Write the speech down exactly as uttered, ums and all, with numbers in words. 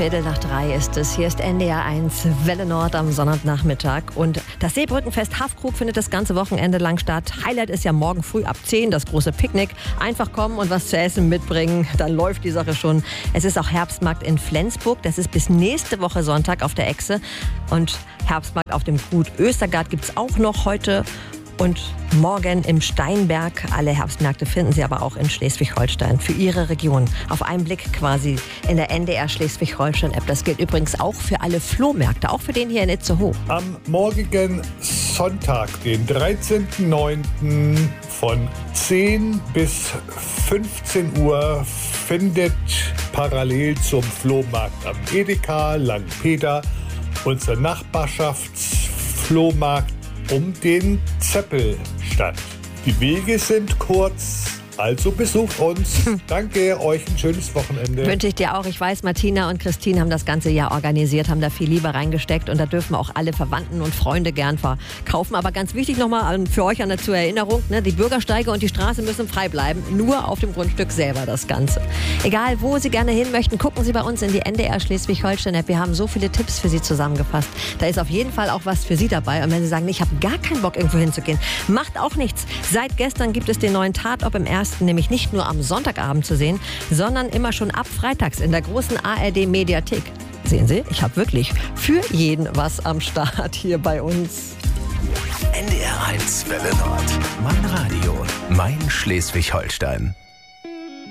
Viertel nach drei ist es. Hier ist N D R eins, Welle Nord am Sonntagnachmittag. Und das Seebrückenfest Haffkrug findet das ganze Wochenende lang statt. Highlight ist ja morgen früh ab zehn, das große Picknick. Einfach kommen und was zu essen mitbringen, dann läuft die Sache schon. Es ist auch Herbstmarkt in Flensburg. Das ist bis nächste Woche Sonntag auf der Echse. Und Herbstmarkt auf dem Gut Östergard gibt es auch noch heute. Und morgen im Steinberg. Alle Herbstmärkte finden Sie aber auch in Schleswig-Holstein für Ihre Region. Auf einen Blick quasi in der N D R Schleswig-Holstein-App. Das gilt übrigens auch für alle Flohmärkte, auch für den hier in Itzehoe. Am morgigen Sonntag, den dreizehnten neunten von zehn bis fünfzehn Uhr findet parallel zum Flohmarkt am Edeka Langpeter unser Nachbarschaftsflohmarkt um den Zeppel statt. Die Wege sind kurz, also besucht uns. Danke, euch ein schönes Wochenende. Wünsche ich dir auch. Ich weiß, Martina und Christine haben das ganze Jahr organisiert, haben da viel Liebe reingesteckt und da dürfen auch alle Verwandten und Freunde gern verkaufen. Aber ganz wichtig nochmal für euch an zur Erinnerung, ne, die Bürgersteige und die Straße müssen frei bleiben. Nur auf dem Grundstück selber das Ganze. Egal, wo Sie gerne hin möchten, gucken Sie bei uns in die N D R Schleswig-Holstein-App. Wir haben so viele Tipps für Sie zusammengefasst. Da ist auf jeden Fall auch was für Sie dabei. Und wenn Sie sagen, ich habe gar keinen Bock, irgendwo hinzugehen, macht auch nichts. Seit gestern gibt es den neuen Tatort im ersten, nämlich nicht nur am Sonntagabend zu sehen, sondern immer schon ab freitags in der großen A R D-Mediathek. Sehen Sie, ich habe wirklich für jeden was am Start hier bei uns. N D R eins Welle Nord. Mein Radio, mein Schleswig-Holstein.